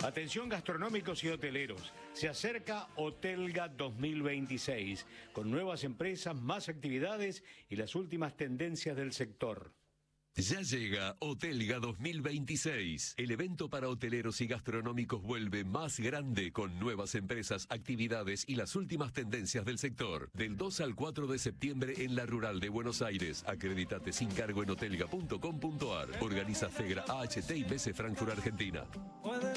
Atención gastronómicos y hoteleros, se acerca Hotelga 2026, con nuevas empresas, más actividades y las últimas tendencias del sector. Ya llega Hotelga 2026. El evento para hoteleros y gastronómicos vuelve más grande con nuevas empresas, actividades y las últimas tendencias del sector. Del 2 al 4 de septiembre en la Rural de Buenos Aires. Acredítate sin cargo en hotelga.com.ar. Organiza FEGRA, AHT y BC Frankfurt Argentina.